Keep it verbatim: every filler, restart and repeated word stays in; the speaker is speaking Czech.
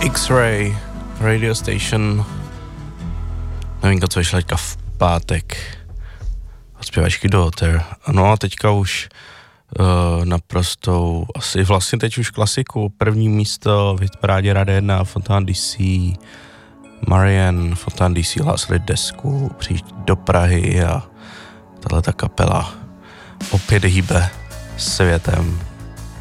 X-Ray Radio Station. Novinka, co vyšla teďka v pátek. Od zpěvačky Daughter. No a teďka už uh, naprostou, asi vlastně teď už klasiku. První místo v hitparádě Rady jedna, Fontana D C. Marian, Fontana D C hlásili desku, přijít do Prahy a tahleta kapela opět hýbe světem.